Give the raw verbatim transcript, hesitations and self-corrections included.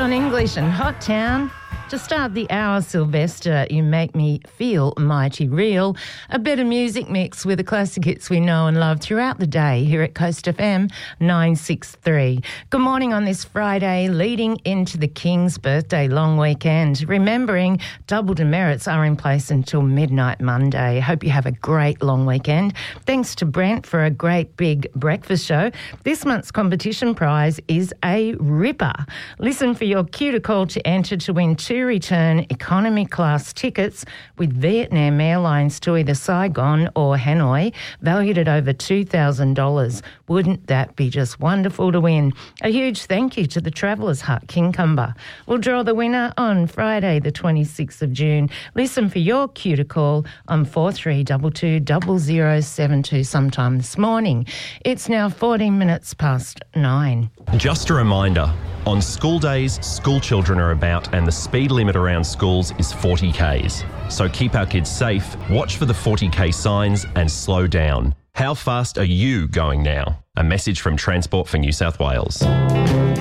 John English and Hot Town. To start the hour, Sylvester, You Make Me Feel Mighty Real. A bit of music mix with the classic hits we know and love throughout the day here at Coast F M nine sixty-three. Good morning on this Friday, leading into the King's birthday long weekend. Remembering double demerits are in place until midnight Monday. Hope you have a great long weekend. Thanks to Brent for a great big breakfast show. This month's competition prize is a ripper. Listen for your cue to call to enter to win two return economy class tickets with Vietnam Airlines to either Saigon or Hanoi, valued at over two thousand dollars. Wouldn't that be just wonderful to win? A huge thank you to the Travellers Hut, Kincumber. We'll draw the winner on Friday, the twenty-sixth of June. Listen for your cue to call on four three two two, zero zero seven two sometime this morning. It's now fourteen minutes past nine. Just a reminder, on school days, school children are about and the speed limit around schools is forty kays. So keep our kids safe, watch for the forty k signs and slow down. How fast are you going now? A message from Transport for New South Wales.